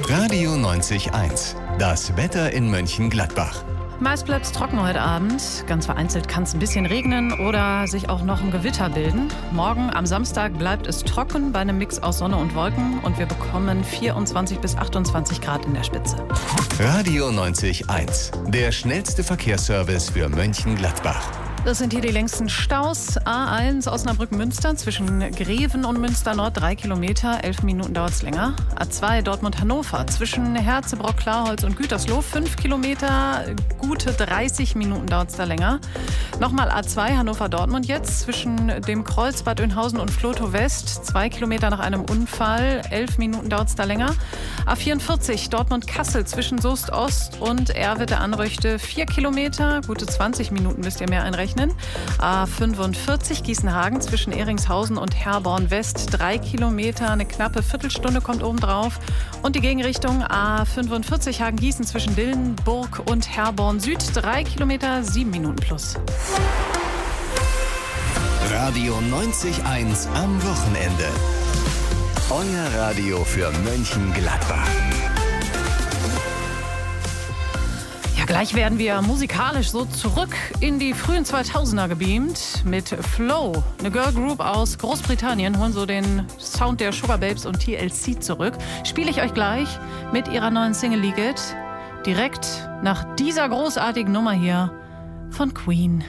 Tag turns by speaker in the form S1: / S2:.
S1: Radio 90.1. Das Wetter in Mönchengladbach.
S2: Meist bleibt es trocken heute Abend. Ganz vereinzelt kann es ein bisschen regnen oder sich auch noch ein Gewitter bilden. Morgen am Samstag bleibt es trocken bei einem Mix aus Sonne und Wolken und wir bekommen 24 bis 28 Grad in der Spitze.
S1: Radio 90.1. Der schnellste Verkehrsservice für Mönchengladbach.
S2: Das sind hier die längsten Staus. A1 Osnabrück-Münster zwischen Greven und Münster Nord 3 Kilometer, 11 Minuten dauert es länger. A2 Dortmund-Hannover zwischen Herzebrock, Klarholz und Gütersloh 5 Kilometer, gute 30 Minuten dauert es da länger. Nochmal A2 Hannover-Dortmund jetzt zwischen dem Kreuz Bad Oeynhausen und Vlotho West 2 Kilometer nach einem Unfall, 11 Minuten dauert es da länger. A44 Dortmund-Kassel zwischen Soest Ost und Erwitte-Anröchte 4 Kilometer, gute 20 Minuten müsst ihr mehr einrechnen. A45 Gießenhagen zwischen Ehringshausen und Herborn West 3 Kilometer, eine knappe Viertelstunde kommt obendrauf. Und die Gegenrichtung A45 Hagen-Gießen zwischen Dillenburg und Herborn Süd 3 Kilometer, 7 Minuten plus.
S1: Radio 90.1 am Wochenende. Euer Radio für Mönchengladbach.
S2: Ja, gleich werden wir musikalisch so zurück in die frühen 2000er gebeamt mit Flow. Eine Girl Group aus Großbritannien holen so den Sound der Sugar Babes und TLC zurück. Spiele ich euch gleich mit ihrer neuen Single Leak It direkt nach dieser großartigen Nummer hier von Queen.